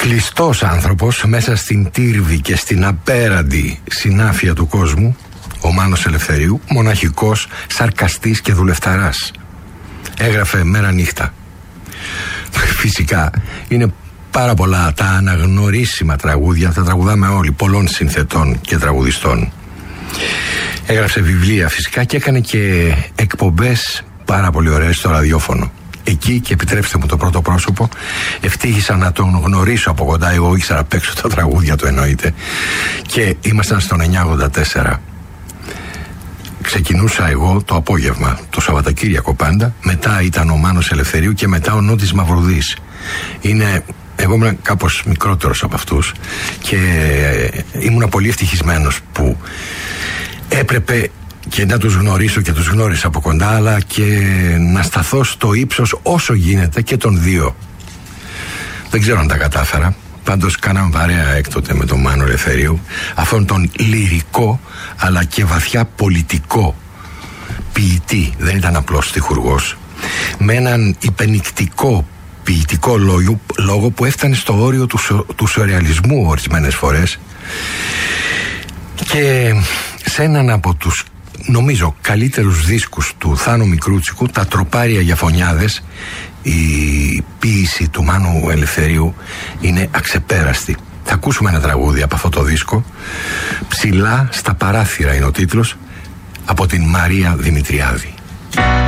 Κλειστός άνθρωπος μέσα στην τύρβη και στην απέραντη συνάφεια του κόσμου, ο Μάνος Ελευθερίου, μοναχικός, σαρκαστής και δουλευταράς. Έγραφε μέρα νύχτα. Φυσικά είναι πάρα πολλά τα αναγνωρίσιμα τραγούδια, τα τραγουδάμε όλοι, πολλών συνθετών και τραγουδιστών. Έγραψε βιβλία φυσικά και έκανε και εκπομπές πάρα πολύ ωραίες στο ραδιόφωνο. Εκεί, και επιτρέψτε μου το πρώτο πρόσωπο, ευτύχησα να τον γνωρίσω από κοντά. Εγώ ήξερα απ' έξω τα τραγούδια του, εννοείται, και ήμασταν στον 984. Ξεκινούσα εγώ το απόγευμα, το Σαββατοκύριακο πάντα. Μετά ήταν ο Μάνος Ελευθερίου και μετά ο Νότης Μαυρουδής. Εγώ ήμουν κάπως μικρότερος από αυτούς και ήμουν πολύ ευτυχισμένος που έπρεπε και να τους γνωρίσω, και τους γνώρισα από κοντά, αλλά και να σταθώ στο ύψος όσο γίνεται και των δύο. Δεν ξέρω αν τα κατάφερα. Πάντως κάναμε παρέα έκτοτε με τον Μάνο Ελευθερίου, αυτόν τον λυρικό αλλά και βαθιά πολιτικό ποιητή. Δεν ήταν απλώς στιχουργός, με έναν υπενικτικό ποιητικό λόγο που έφτανε στο όριο του σουρεαλισμού ορισμένες φορές, και σε έναν από τους, νομίζω, καλύτερους δίσκους του Θάνο Μικρούτσικου, τα Τροπάρια για Φωνιάδες, η ποίηση του Μάνου Ελευθερίου είναι αξεπέραστη. Θα ακούσουμε ένα τραγούδι από αυτό το δίσκο. «Ψηλά στα παράθυρα» είναι ο τίτλος, από την Μαρία Δημητριάδη.